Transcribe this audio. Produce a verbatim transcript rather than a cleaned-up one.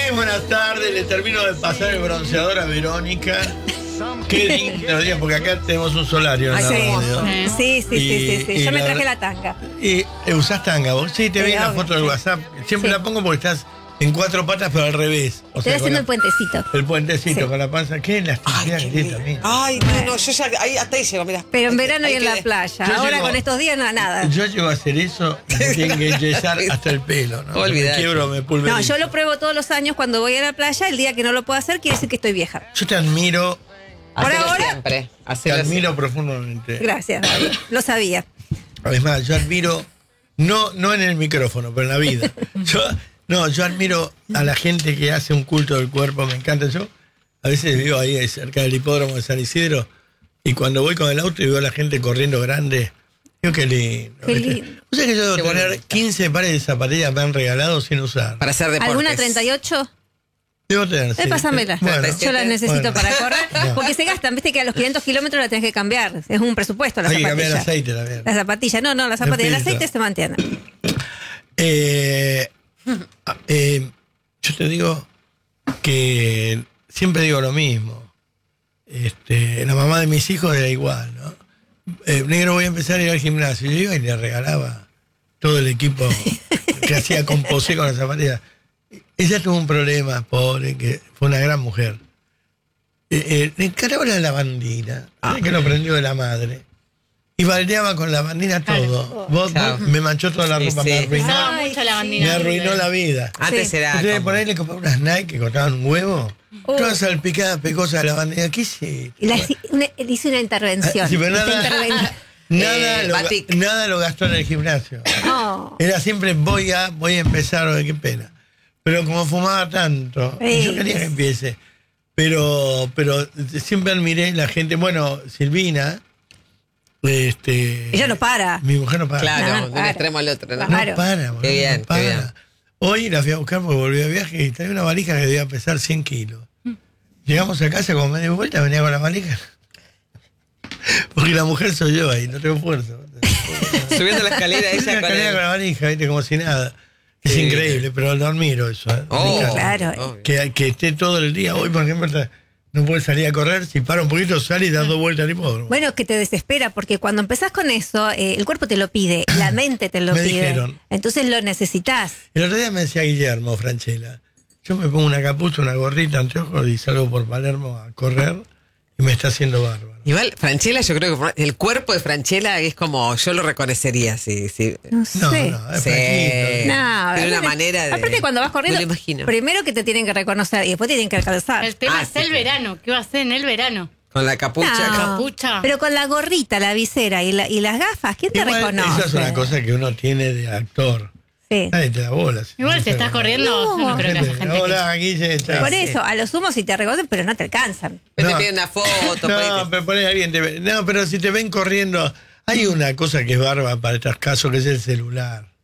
Muy buenas tardes, le termino de pasar el bronceador a Verónica. Qué lindo día, porque acá tenemos un solario. Ay, en la sí. radio. Sí, sí, Y- sí, sí, sí. y Yo me la traje verdad- la tanga. Y eh, usás tanga vos. Sí, te Sí, vi en la obvio, foto del sí. WhatsApp. Siempre Sí. la pongo porque estás en cuatro patas, pero al revés. O Estoy sea, con haciendo la- el puentecito. el puentecito Sí. con la panza. Qué elasticidad que tiene también. Ay, no, no, yo ya ahí, hasta ahí llego, mira. Pero en verano y en la playa. Yo Ahora llego- con estos días no, nada. Yo llego a hacer eso y me tienen que enyesar hasta el pelo, ¿no? Olvidate. Me quiebro, me pulverizo. No, yo lo pruebo todos los años cuando voy a la playa. El día que no lo puedo hacer quiere decir que estoy vieja. Yo te admiro, Por Hacelo ahora- siempre. te Hacelo admiro profundamente. Gracias, David. Lo sabía. Además, yo admiro, no, no en el micrófono, pero en la vida. Yo, no, yo admiro a la gente que hace un culto del cuerpo, me encanta. Yo a veces vivo ahí cerca del hipódromo de San Isidro y cuando voy con el auto y veo a la gente corriendo grande, digo qué lindo. Qué ¿viste? lindo. O sea que yo debo Qué tener bonito. quince pares de zapatillas me han regalado sin usar. Para hacer deportes. ¿Alguna treinta y ocho? Debo tener, sí. Eh, pásamela. Bueno, Yo las necesito bueno. para correr. No. Porque se gastan, viste que a los quinientos kilómetros la tenés que cambiar. Es un presupuesto la Hay que zapatilla. cambiar el aceite también. La zapatilla, no, no, la zapatilla. El filtro. aceite se mantiene. Eh, eh, yo te digo que siempre digo lo mismo. Este, la mamá de mis hijos era igual, ¿no? Eh, negro, voy a empezar a ir al gimnasio. Yo iba y le regalaba todo el equipo que hacía composé con las zapatillas. Ella tuvo un problema, pobre, que fue una gran mujer. Eh, eh, le encargaba la lavandina, que lo prendió de la madre. Y baldeaba con la lavandina todo. Vos, Claro. vos me manchó toda la Sí, ropa, sí. me arruinó, Usaba Ay, mucho la sí. bandina. me arruinó la vida. Antes Sí. era. Ustedes como- por ahí le compraban unas Nike que costaban un huevo. Uh. Todas salpicadas, pecosas de la bandera. ¿Qué hiciste? Y la- una- le hice una intervención. Ah, sí, pero Esta nada- interven- Nada, Eh, lo, batik. nada lo gastó en el gimnasio. No. Era siempre voy a, voy a empezar, oh, qué pena. Pero como fumaba tanto, Sí. yo quería que empiece. Pero, pero siempre admiré la gente. Bueno, Silvina, este. Ella no para. Mi mujer no para. Claro, No, de un claro. extremo al otro, ¿no? No Claro. para, boludo, Qué bien, no para. qué bien. Hoy la fui a buscar porque volví de viaje y traía una valija que debía pesar cien kilos. Llegamos a casa, como me di vuelta, venía con la valija. Porque la mujer soy yo ahí, no tengo fuerza. Subiendo la escalera Esa esa con escalera el- con la valija, ¿viste? Como si nada. Es Sí. increíble, pero lo admiro eso. ¿eh? Oh, Me encanta. claro. obvio. Que, que esté todo el día. Hoy, por ejemplo, está- no puede salir a correr. Si para un poquito, sale y da dos vueltas al hipódromo. Bueno, es que te desespera porque cuando empezás con eso, eh, el cuerpo te lo pide, la mente te lo Me pide. dijeron. Entonces lo necesitas. El otro día me decía Guillermo Franchella, yo me pongo una capucha, una gorrita, anteojos y salgo por Palermo a correr y me está haciendo bárbaro. Igual, Franchella, yo creo que el cuerpo de Franchella es como. Yo lo reconocería, sí, sí. No sé. No, no, es Sí. flaquito. No, Tiene una aparte- manera de. Aparte, cuando vas corriendo, Me lo imagino. primero que te tienen que reconocer y después te tienen que alcanzar. El tema Ah, es sí, el claro. verano. ¿Qué va a hacer en el verano? Con la capucha. No, capucha. Pero con la gorrita, la visera y, la- y las gafas, ¿quién te Igual, reconoce? esa es una cosa que uno tiene de actor. Sí. Nadie te da bolas. Igual si estás corriendo, No. no, creo que haya gente que... Hola, Guille. chao. Por eso, a lo sumo si te reconocen, pero no te alcanzan. Te No. piden una foto. por ahí No, te- pero por ahí alguien te ve. No, pero si te ven corriendo, hay una cosa que es barba para estos casos, que es el celular.